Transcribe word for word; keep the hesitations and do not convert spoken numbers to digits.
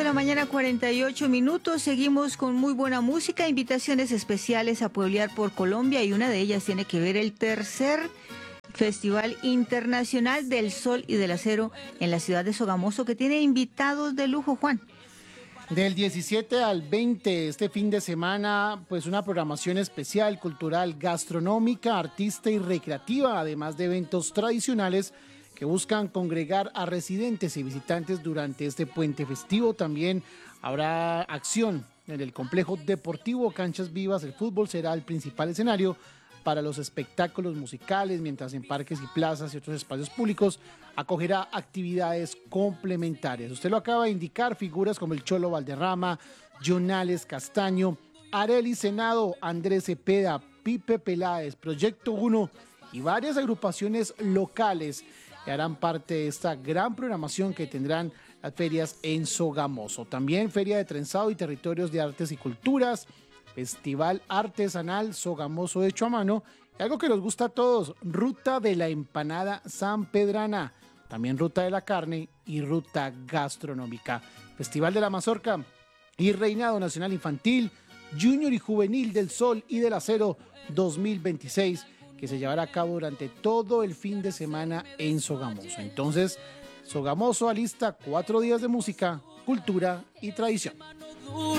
la mañana, cuarenta y ocho minutos. Seguimos con muy buena música, invitaciones especiales a pueblear por Colombia y una de ellas tiene que ver el tercer Festival Internacional del Sol y del Acero en la ciudad de Sogamoso, que tiene invitados de lujo, Juan. Del diecisiete al veinte, este fin de semana, pues una programación especial, cultural, gastronómica, artista y recreativa, además de eventos tradicionales que buscan congregar a residentes y visitantes durante este puente festivo. También habrá acción en el complejo deportivo Canchas Vivas. El fútbol será el principal escenario para los espectáculos musicales, mientras en parques y plazas y otros espacios públicos acogerá actividades complementarias. Usted lo acaba de indicar, figuras como el Cholo Valderrama, Jonales Castaño, Arely Senado, Andrés Cepeda, Pipe Peláez, Proyecto uno y varias agrupaciones locales que harán parte de esta gran programación que tendrán las ferias en Sogamoso. También Feria de Trenzado y Territorios de Artes y Culturas, Festival Artesanal Sogamoso hecho a mano, y algo que nos gusta a todos, Ruta de la Empanada Sanpedrana, también Ruta de la Carne y Ruta Gastronómica, Festival de la Mazorca y Reinado Nacional Infantil, Junior y Juvenil del Sol y del Acero dos mil veintiséis, que se llevará a cabo durante todo el fin de semana en Sogamoso. Entonces, Sogamoso alista cuatro días de música, cultura y tradición.